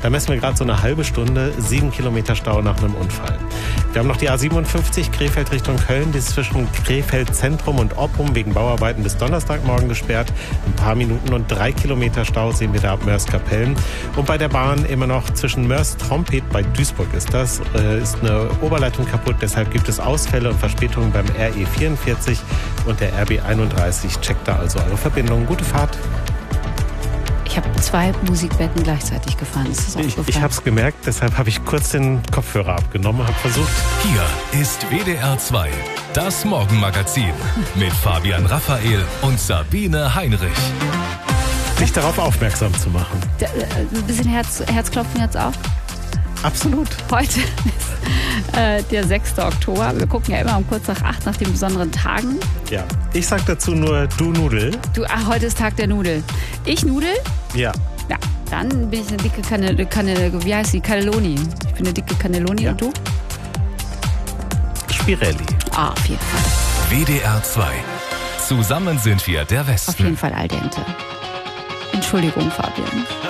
Da messen wir gerade so eine halbe Stunde, 7 Kilometer Stau nach einem Unfall. Wir haben noch die A57 Krefeld Richtung Köln, die ist zwischen Krefeld Zentrum und Oppum wegen Bauarbeiten bis Donnerstagmorgen gesperrt. Ein paar Minuten und 3 Kilometer Stau sehen wir da ab Mörs-Kapellen. Und bei der Bahn immer noch zwischen Mörs-Trompet, bei Duisburg ist das, ist eine Oberleitung kaputt. Deshalb gibt es Ausfälle und Verspätungen beim RE44 und der RB31. Checkt da also eure Verbindung. Gute Fahrt. Ich habe 2 Musikbetten gleichzeitig gefahren. Ist das aufgefallen? Ich habe es gemerkt, deshalb habe ich kurz den Kopfhörer abgenommen, habe versucht. Hier ist WDR 2, das Morgenmagazin mit Fabian Raphael und Sabine Heinrich. Dich darauf aufmerksam zu machen. Ein bisschen Herzklopfen jetzt auch? Absolut. Heute ist der 6. Oktober. Wir gucken ja immer um kurz nach 8 nach den besonderen Tagen. Ja, ich sag dazu nur du Nudel. Heute ist Tag der Nudel. Ich Nudel? Ja. Ja, dann bin ich eine dicke wie heißt die? Cannelloni. Ich bin eine dicke Cannelloni. Ja. Und du? Spirelli. Auf jeden Fall. WDR 2. Zusammen sind wir der Westen. Auf jeden Fall al dente. Entschuldigung, Fabian.